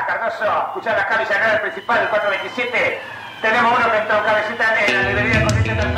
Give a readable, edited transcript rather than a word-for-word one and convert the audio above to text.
Cardoso, escuchá la calle, acá el principal, el 427. Tenemos uno que entró cabecita negra, le debía corriente